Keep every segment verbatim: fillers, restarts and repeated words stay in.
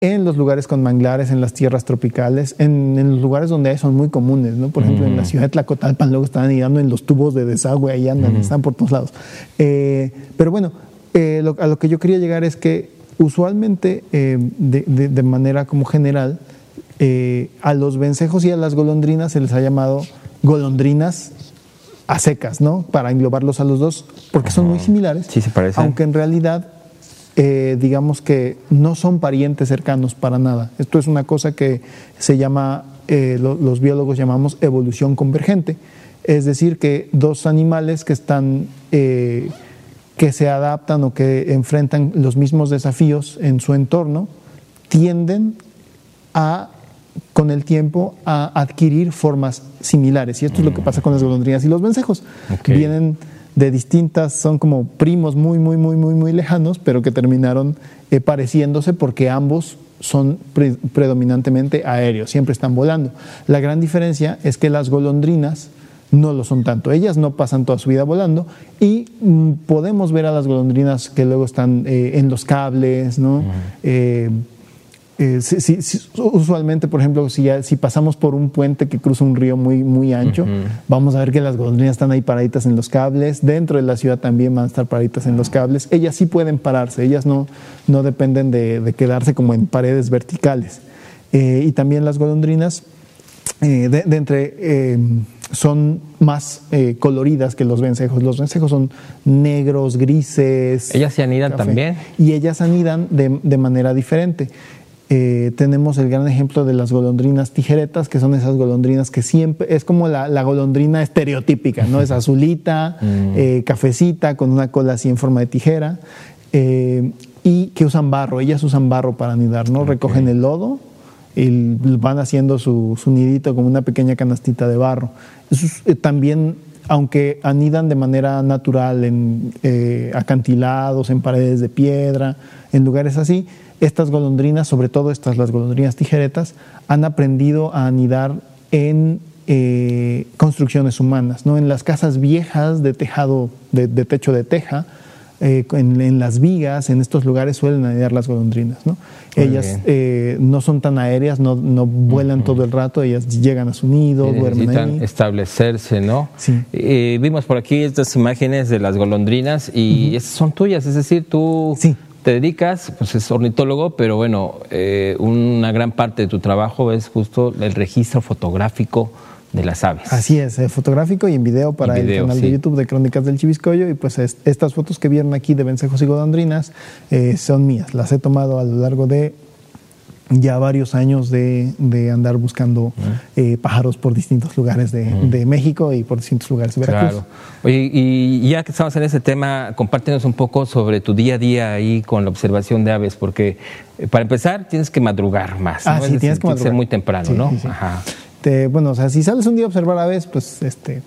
en los lugares con manglares, en las tierras tropicales, en, en los lugares donde hay son muy comunes, ¿no? Por ejemplo, uh-huh. en la ciudad de Tlacotalpan luego están anidando en los tubos de desagüe, ahí andan, uh-huh. están por todos lados. Eh, pero bueno, eh, lo, a lo que yo quería llegar es que usualmente, eh, de, de, de manera como general, eh, a los vencejos y a las golondrinas se les ha llamado golondrinas a secas, ¿no? Para englobarlos a los dos, porque uh-huh. son muy similares, sí, se parecen. Aunque en realidad Eh, digamos que no son parientes cercanos para nada. Esto es una cosa que se llama, eh, lo, los biólogos llamamos evolución convergente, es decir, que dos animales que están, eh, que se adaptan o que enfrentan los mismos desafíos en su entorno, tienden a, con el tiempo, a adquirir formas similares. Y esto mm. es lo que pasa con las golondrinas y los vencejos. Okay. Vienen de distintas, son como primos muy, muy, muy, muy, muy lejanos, pero que terminaron eh, pareciéndose porque ambos son pre- predominantemente aéreos, siempre están volando. La gran diferencia es que las golondrinas no lo son tanto, ellas no pasan toda su vida volando y mm, podemos ver a las golondrinas que luego están eh, en los cables, ¿no? Uh-huh. Eh, Eh, si, si, si, usualmente, por ejemplo, si, ya, si pasamos por un puente que cruza un río muy, muy ancho, uh-huh. vamos a ver que las golondrinas están ahí paraditas en los cables. Dentro de la ciudad también van a estar paraditas en los cables. Ellas sí pueden pararse, ellas no, no dependen de, de quedarse como en paredes verticales. Eh, y también las golondrinas eh, de, de entre, eh, son más eh, coloridas que los vencejos. Los vencejos son negros, grises. ¿Ellas se anidan café. También? Y ellas anidan de, de manera diferente. Eh, tenemos el gran ejemplo de las golondrinas tijeretas, que son esas golondrinas que siempre, es como la, la golondrina estereotípica, ¿no? Es azulita, mm. eh, cafecita, con una cola así en forma de tijera, eh, y que usan barro, ellas usan barro para anidar, ¿no? Okay. Recogen el lodo y van haciendo su, su nidito como una pequeña canastita de barro. Eso es, eh, también, aunque anidan de manera natural en eh, acantilados, en paredes de piedra, en lugares así, estas golondrinas, sobre todo estas, las golondrinas tijeretas, han aprendido a anidar en eh, construcciones humanas, ¿no? En las casas viejas de tejado, de, de techo de teja, eh, en, en las vigas, en estos lugares suelen anidar las golondrinas, ¿no? Muy ellas eh, no son tan aéreas, no, no vuelan uh-huh. todo el rato, ellas llegan a su nido, sí, duermen necesitan ahí. establecerse, ¿no? Sí. Eh, vimos por aquí estas imágenes de las golondrinas y uh-huh. esas son tuyas, es decir, tú... Sí. Te dedicas, pues es ornitólogo, pero bueno, eh, una gran parte de tu trabajo es justo el registro fotográfico de las aves. Así es, eh, fotográfico y en video para y video, el canal sí. de YouTube de Crónicas del Chiviscoyo. Y pues es, estas fotos que vieron aquí de vencejos y golondrinas eh, son mías. Las he tomado a lo largo de ya varios años de, de andar buscando uh-huh. eh, pájaros por distintos lugares de, uh-huh. de México y por distintos lugares de Veracruz. Claro. Oye, y ya que estamos en ese tema, compártenos un poco sobre tu día a día ahí con la observación de aves, porque eh, para empezar tienes que madrugar más, ah, ¿no? sí, es tienes que madrugar. ser muy temprano, sí, ¿no? Sí, sí. Ajá. Te, bueno, o sea, si sales un día a observar aves, pues este,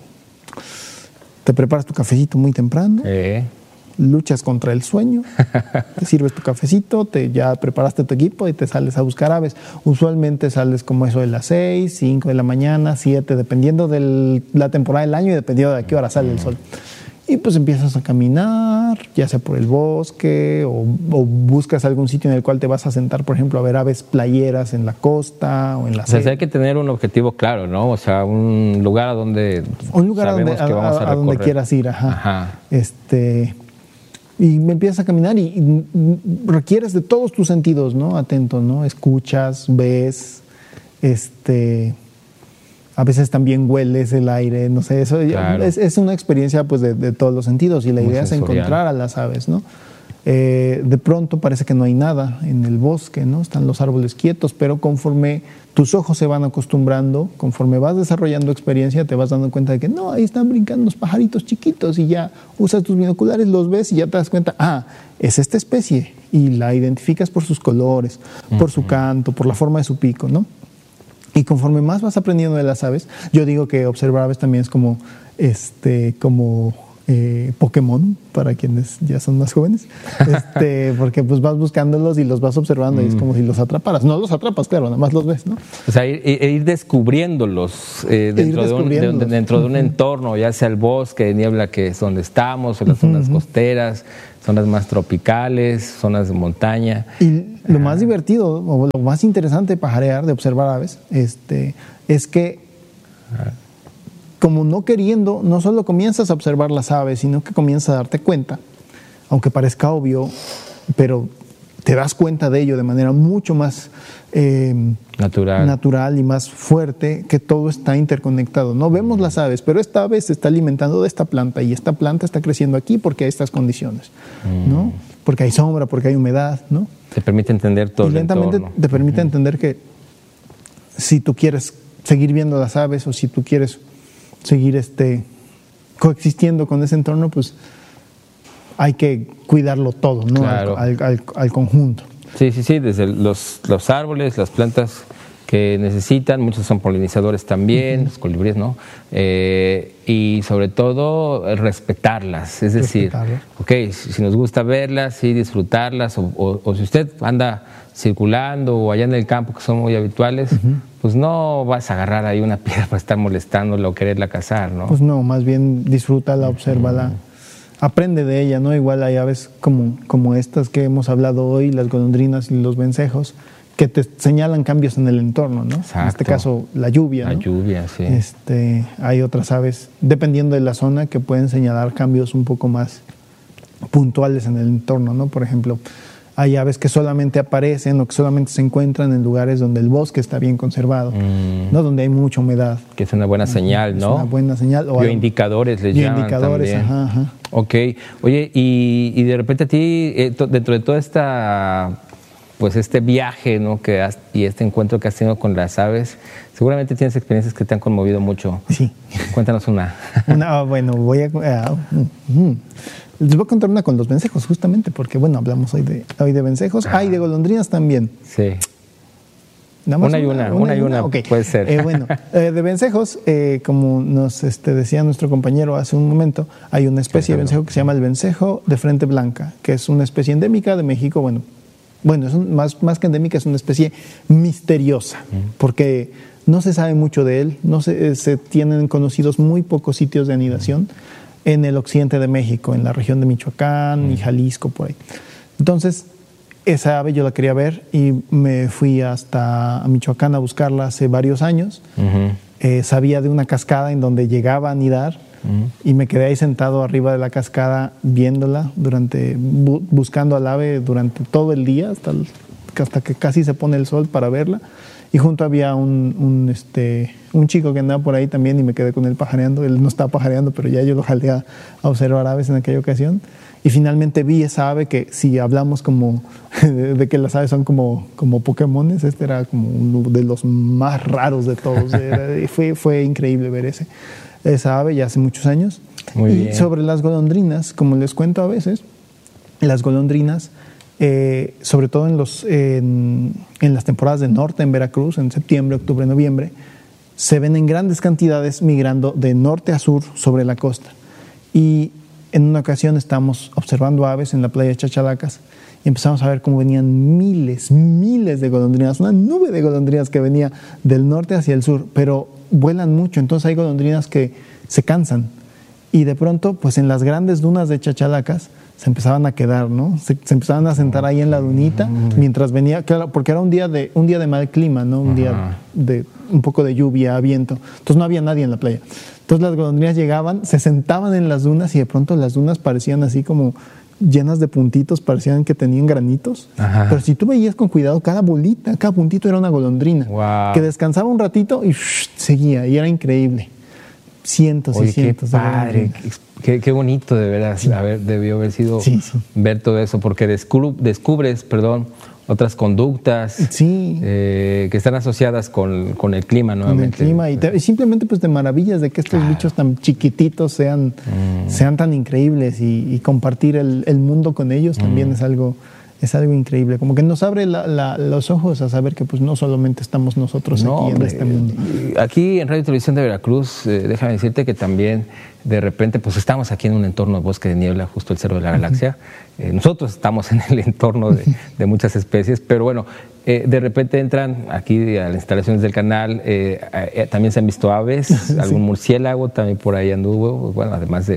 te preparas tu cafecito muy temprano. Eh. Luchas contra el sueño, te sirves tu cafecito, te ya preparaste tu equipo y te sales a buscar aves. Usualmente sales como eso de las seis, cinco de la mañana, siete, dependiendo de la temporada del año y dependiendo de a qué hora sale el sol. Y pues empiezas a caminar, ya sea por el bosque o, o buscas algún sitio en el cual te vas a sentar, por ejemplo, a ver aves playeras en la costa o en la O sea, selva. hay que tener un objetivo claro, ¿no? O sea, un lugar a donde un lugar sabemos a donde, que vamos a, a, a donde quieras ir, ajá. Ajá. Este... Y me empiezas a caminar y, y requieres de todos tus sentidos, ¿no? Atento, ¿no? Escuchas, ves, este, a veces también hueles el aire, no sé, eso claro. es, es una experiencia pues de, de todos los sentidos y la Muy idea sensorial. Es encontrar a las aves, ¿no? Eh, de pronto parece que no hay nada en el bosque, ¿no? Están los árboles quietos, pero conforme tus ojos se van acostumbrando, conforme vas desarrollando experiencia, te vas dando cuenta de que no, ahí están brincando los pajaritos chiquitos y ya usas tus binoculares, los ves y ya te das cuenta, ah, es esta especie y la identificas por sus colores, uh-huh. por su canto, por la forma de su pico, ¿no? Y conforme más vas aprendiendo de las aves, yo digo que observar aves también es como, este, como eh, Pokémon, para quienes ya son más jóvenes, este, porque pues vas buscándolos y los vas observando mm. y es como si los atraparas. No los atrapas, claro, nada más los ves, ¿no? O sea, ir, ir descubriéndolos eh, dentro, ir descubriéndolos. De un, de, dentro uh-huh. de un entorno, ya sea el bosque de niebla que es donde estamos, o las uh-huh. zonas costeras. zonas más tropicales, zonas de montaña. Y lo más divertido, o lo más interesante de pajarear, de observar aves, este, es que como no queriendo, no solo comienzas a observar las aves, sino que comienzas a darte cuenta, aunque parezca obvio, pero te das cuenta de ello de manera mucho más eh, natural. natural y más fuerte, que todo está interconectado. No vemos las aves, pero esta ave se está alimentando de esta planta y esta planta está creciendo aquí porque hay estas condiciones, mm. ¿no? Porque hay sombra, porque hay humedad, ¿no? Te permite entender todo y el lentamente entorno. Te permite uh-huh. entender que si tú quieres seguir viendo las aves o si tú quieres seguir este, coexistiendo con ese entorno, pues hay que cuidarlo todo, ¿no? Claro. Al, al, al conjunto. Sí, sí, sí, desde los, los árboles, las plantas que necesitan, muchos son polinizadores también, uh-huh. los colibríes, ¿no? Eh, y sobre todo respetarlas, es decir, ok, si, si nos gusta verlas, sí, disfrutarlas, o, o, o si usted anda circulando o allá en el campo, que son muy habituales, uh-huh. pues no vas a agarrar ahí una piedra para estar molestándola o quererla cazar, ¿no? Pues no, más bien disfrútala, obsérvala. Uh-huh. Aprende de ella, ¿no? Igual hay aves como, como estas que hemos hablado hoy, las golondrinas y los vencejos, que te señalan cambios en el entorno, ¿no? Exacto. En este caso, la lluvia, La ¿no? lluvia, sí. Este, hay otras aves, dependiendo de la zona, que pueden señalar cambios un poco más puntuales en el entorno, ¿no? Por ejemplo, hay aves que solamente aparecen o que solamente se encuentran en lugares donde el bosque está bien conservado, mm. ¿no? Donde hay mucha humedad. Que es una buena señal, ¿no? Es una buena señal. O bioindicadores les llaman bioindicadores, también. Ajá, ajá. Ok. Oye, y, y de repente a ti, eh, to, dentro de toda esta, pues este viaje, ¿no? Que has, y este encuentro que has tenido con las aves, seguramente tienes experiencias que te han conmovido mucho. Sí. Cuéntanos una. una bueno, voy a... Uh, uh, uh. Les voy a contar una con los vencejos, justamente, porque, bueno, hablamos hoy de, hoy de vencejos. Ah, y de golondrinas también. Sí. Nada más una y una, una, una y una, una. Okay. Puede ser. Eh, bueno, eh, de vencejos, eh, como nos este, decía nuestro compañero hace un momento, hay una especie de vencejo que se llama el vencejo de frente blanca, que es una especie endémica de México. Bueno, bueno es un, más, más que endémica, es una especie misteriosa, mm. porque no se sabe mucho de él, no se, se tienen conocidos muy pocos sitios de anidación. Mm. En el occidente de México, en la región de Michoacán mm. y Jalisco, por ahí. Entonces, esa ave yo la quería ver y me fui hasta Michoacán a buscarla hace varios años. Uh-huh. Eh, sabía de una cascada en donde llegaba a anidar uh-huh. y me quedé ahí sentado arriba de la cascada viéndola, durante, bu- buscando al ave durante todo el día, hasta, el, hasta que casi se pone el sol para verla. Y junto había un, un, este, un chico que andaba por ahí también y me quedé con él pajareando. Él no estaba pajareando, pero ya yo lo jalé a, a observar aves en aquella ocasión. Y finalmente vi esa ave que, si hablamos como de que las aves son como, como Pokémones, este era como uno de los más raros de todos. Era, fue, fue increíble ver ese, esa ave ya hace muchos años. Muy y bien. Sobre las golondrinas, como les cuento a veces, las golondrinas... Eh, sobre todo en, los, en, en las temporadas del norte, en Veracruz, en septiembre, octubre, noviembre, se ven en grandes cantidades migrando de norte a sur sobre la costa. Y en una ocasión estábamos observando aves en la playa de Chachalacas y empezamos a ver cómo venían miles, miles de golondrinas, una nube de golondrinas que venía del norte hacia el sur, pero vuelan mucho, entonces hay golondrinas que se cansan. Y de pronto, pues en las grandes dunas de Chachalacas, se empezaban a quedar, ¿no? Se, se empezaban a sentar ahí en la dunita mientras venía, claro, porque era un día de un día de mal clima, ¿no? Un Ajá. día de un poco de lluvia, viento. Entonces no había nadie en la playa. Entonces las golondrinas llegaban, se sentaban en las dunas y de pronto las dunas parecían así como llenas de puntitos, parecían que tenían granitos. Ajá. Pero si tú veías con cuidado, cada bolita, cada puntito era una golondrina wow. que descansaba un ratito y shh, seguía, y era increíble. Cientos Oye, y cientos qué de padre, qué, qué bonito de verdad sí. haber, debió haber sido sí, sí. ver todo eso, porque descubres, descubres perdón, otras conductas sí. eh, que están asociadas con, con el clima nuevamente. Con el clima y, te, y simplemente pues te maravillas de que estos claro. bichos tan chiquititos sean, mm. sean tan increíbles y, y compartir el, el mundo con ellos también mm. es algo... Es algo increíble, como que nos abre la, la, los ojos a saber que pues no solamente estamos nosotros no, aquí hombre, en este mundo. Aquí en Radio y Televisión de Veracruz, eh, déjame decirte que también de repente pues estamos aquí en un entorno de bosque de niebla, justo el Cerro de la Galaxia. Uh-huh. Eh, nosotros estamos en el entorno de, de muchas especies, pero bueno, eh, de repente entran aquí a las instalaciones del canal, eh, eh, también se han visto aves, sí. algún murciélago también por ahí anduvo, bueno, además de...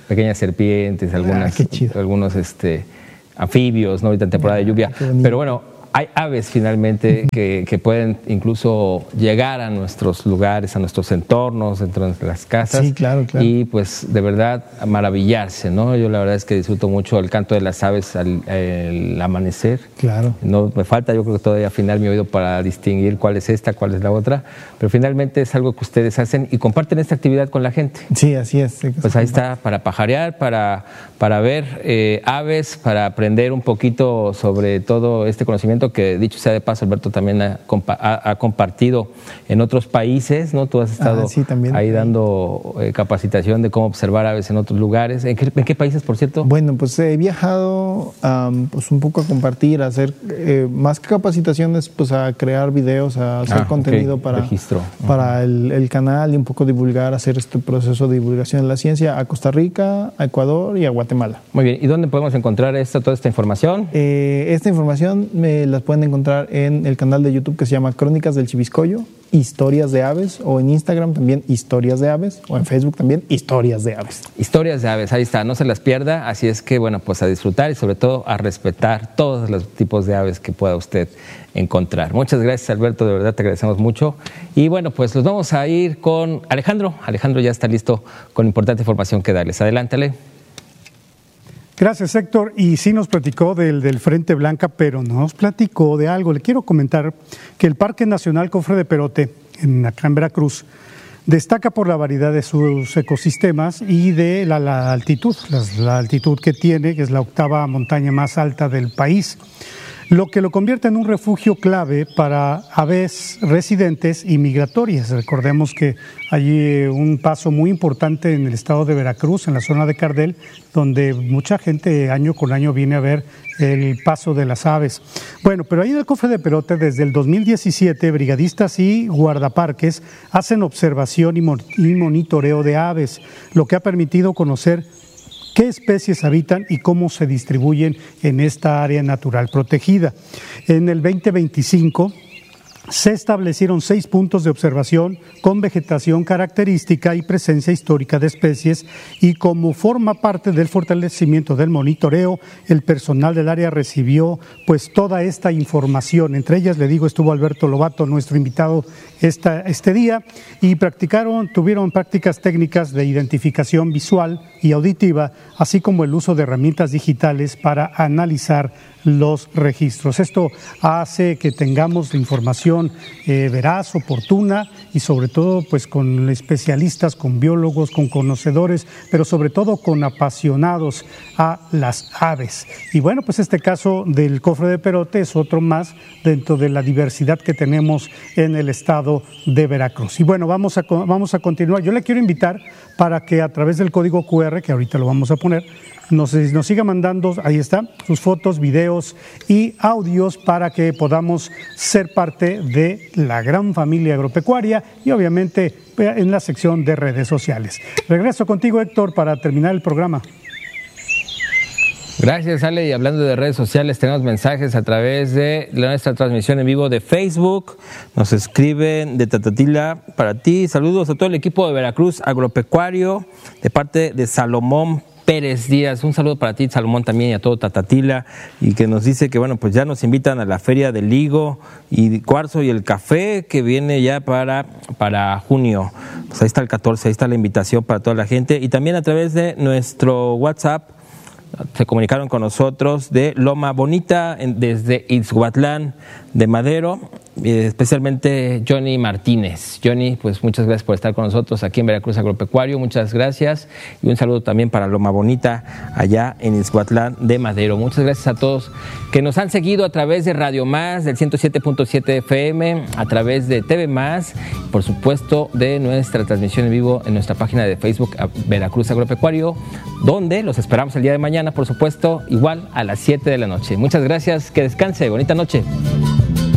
pequeñas serpientes, algunas, ah, algunos este, anfibios, ¿no? Ahorita en temporada de lluvia. Pero bueno, hay aves finalmente que, que pueden incluso llegar a nuestros lugares, a nuestros entornos, dentro de las casas. Sí, claro, claro. Y pues de verdad maravillarse, ¿no? Yo la verdad es que disfruto mucho el canto de las aves al, al amanecer. Claro. No me falta, yo creo que todavía afinar mi oído para distinguir cuál es esta, cuál es la otra, pero finalmente es algo que ustedes hacen y comparten esta actividad con la gente. Sí, así es. Sí, pues ahí está, para pajarear, para, para ver eh, aves, para aprender un poquito sobre todo este conocimiento que, dicho sea de paso, Alberto también ha, ha, ha compartido en otros países, ¿no? Tú has estado ah, sí, también, ahí dando eh, capacitación de cómo observar aves en otros lugares. ¿En qué, en qué países, por cierto? Bueno, pues he viajado um, pues un poco a compartir, a hacer, eh, más que capacitaciones, pues a crear videos, a hacer ah, contenido okay. para, Registro. Uh-huh. para el, el canal y un poco divulgar, hacer este proceso de divulgación de la ciencia a Costa Rica, a Ecuador y a Guatemala. Muy bien. ¿Y dónde podemos encontrar esta, toda esta información? Eh, esta información me las pueden encontrar en el canal de YouTube que se llama Crónicas del Chiviscoyo, Historias de Aves, o en Instagram también Historias de Aves, o en Facebook también Historias de Aves. Historias de Aves, ahí está, no se las pierda, así es que bueno, pues a disfrutar y sobre todo a respetar todos los tipos de aves que pueda usted encontrar. Muchas gracias, Alberto, de verdad te agradecemos mucho. Y bueno, pues nos vamos a ir con Alejandro. Alejandro ya está listo con importante información que darles. Adelántale. Gracias, Héctor. Y sí nos platicó del, del Frente Blanca, pero nos platicó de algo. Le quiero comentar que el Parque Nacional Cofre de Perote, en, acá en Veracruz, destaca por la variedad de sus ecosistemas y de la, la altitud, la, la altitud que tiene, que es la octava montaña más alta del país, lo que lo convierte en un refugio clave para aves residentes y migratorias. Recordemos que hay un paso muy importante en el estado de Veracruz, en la zona de Cardel, donde mucha gente año con año viene a ver el paso de las aves. Bueno, pero ahí en el Cofre de Perote, desde el dos mil diecisiete, brigadistas y guardaparques hacen observación y monitoreo de aves, lo que ha permitido conocer qué especies habitan y cómo se distribuyen en esta área natural protegida. En el veinte veinticinco se establecieron seis puntos de observación con vegetación característica y presencia histórica de especies, y como forma parte del fortalecimiento del monitoreo, el personal del área recibió pues toda esta información. Entre ellas, le digo, estuvo Alberto Lobato, nuestro invitado esta, este día, y practicaron, tuvieron prácticas técnicas de identificación visual y auditiva, así como el uso de herramientas digitales para analizar los registros. Esto hace que tengamos la información eh, veraz, oportuna, y sobre todo pues con especialistas, con biólogos, con conocedores, pero sobre todo con apasionados a las aves. Y bueno, pues este caso del Cofre de Perote es otro más dentro de la diversidad que tenemos en el estado de Veracruz. Y bueno, vamos a, vamos a continuar. Yo le quiero invitar para que a través del código cu erre, que ahorita lo vamos a poner, Nos, nos siga mandando, ahí está, sus fotos, videos y audios para que podamos ser parte de la gran familia agropecuaria y obviamente en la sección de redes sociales. Regreso contigo, Héctor, para terminar el programa. Gracias, Ale. Y hablando de redes sociales, tenemos mensajes a través de nuestra transmisión en vivo de Facebook. Nos escriben de Tatatila para ti. Saludos a todo el equipo de Veracruz Agropecuario, de parte de Salomón Pérez Díaz. Un saludo para ti, Salomón, también, y a todo Tatatila, y que nos dice que bueno, pues ya nos invitan a la Feria del Higo y Cuarzo y el Café, que viene ya para, para junio. Pues ahí está el catorce, ahí está la invitación para toda la gente. Y también a través de nuestro WhatsApp se comunicaron con nosotros de Loma Bonita, desde Ixhuatlán de Madero, especialmente Johnny Martínez. Johnny, pues muchas gracias por estar con nosotros aquí en Veracruz Agropecuario, muchas gracias, y un saludo también para Loma Bonita allá en Ixhuatlán de Madero. Muchas gracias a todos que nos han seguido a través de Radio Más del ciento siete punto siete efe eme, a través de T V Más, por supuesto de nuestra transmisión en vivo en nuestra página de Facebook Veracruz Agropecuario, donde los esperamos el día de mañana, por supuesto, igual a las siete de la noche. Muchas gracias, que descanse, bonita noche.